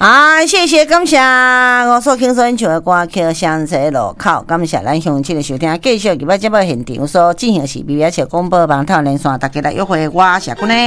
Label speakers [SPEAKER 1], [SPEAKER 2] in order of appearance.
[SPEAKER 1] 啊，谢谢感谢我所轻松唱的歌曲《香车路口》，感谢咱乡亲的收听，继续入到节目现场所进行是美美笑广播网透连线，大家来约会我谢君呢。